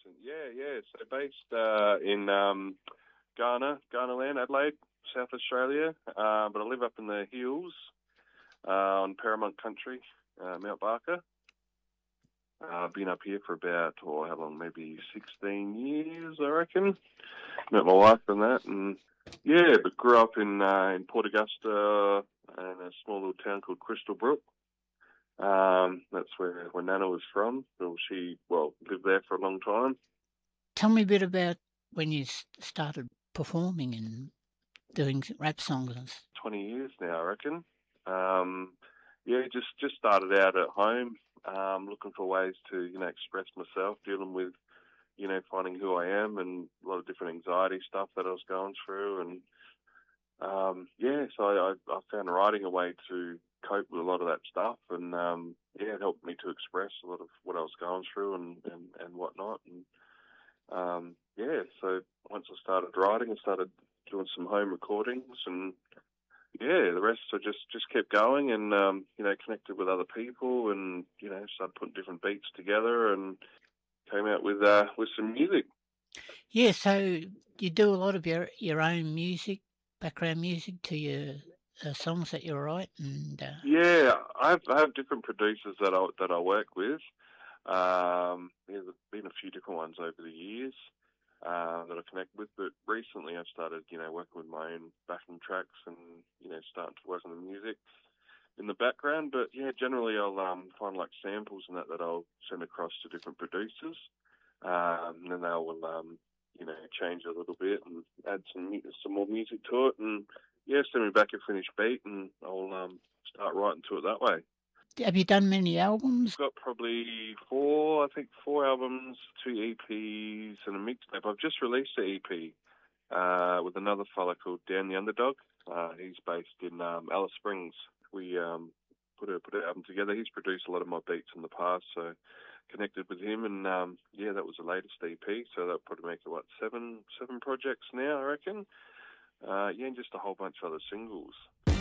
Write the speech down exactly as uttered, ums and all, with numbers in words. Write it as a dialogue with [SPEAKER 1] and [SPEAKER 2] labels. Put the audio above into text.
[SPEAKER 1] accent. Yeah, yeah. So based uh, in um, Ghana, Ghana land, Adelaide, South Australia. Uh, but I live up in the hills uh, on Paramount Country, uh, Mount Barker. Uh, I've been up here for about, or how long, maybe sixteen years, I reckon. Met my wife and that, and yeah, but grew up in uh, in Port Augusta in a small little town called Crystal Brook. Um, that's where, where Nana was from. So she, well, lived there for a long time.
[SPEAKER 2] Tell me a bit about when you s- started performing and doing rap songs. and s-
[SPEAKER 1] twenty years now, I reckon. Um, yeah, just just started out at home, um, looking for ways to, you know, express myself, dealing with, you know, finding who I am and a lot of different anxiety stuff that I was going through. And um, yeah, so I, I found writing a way to cope with a lot of that stuff. And um, yeah, it helped me to express a lot of what I was going through and, and, and whatnot. And um, yeah, so once I started writing, I started doing some home recordings, and yeah, the rest I just just kept going, and um, you know, connected with other people, and you know, started putting different beats together, and came out with uh, with some music.
[SPEAKER 2] Yeah, so you do a lot of your your own music, background music to your uh, songs that you write, and uh,
[SPEAKER 1] Yeah, I have, I have different producers that I that I work with. Um, there's been a few different ones over the years uh, that I connect with, but recently I've started, you know, working with my own backing tracks and you know, starting to work on the music in the background. But yeah, generally I'll um, find like samples and that that I'll send across to different producers, um, and then they will um, you know, change a little bit and add some mu- some more music to it, and yeah, send me back a finished beat, and I'll um, start writing to it that way.
[SPEAKER 2] have you done many albums?
[SPEAKER 1] Got probably four, I think four albums, two E Ps, and a mixtape. I've just released the E P uh, with another fella called Dan the Underdog. Uh, he's based in um, Alice Springs. We um, put a put an album together. He's produced a lot of my beats in the past, so connected with him, and um, yeah, that was the latest E P. So that'll probably make it what seven seven projects now, I reckon. Uh, yeah, and just a whole bunch of other singles.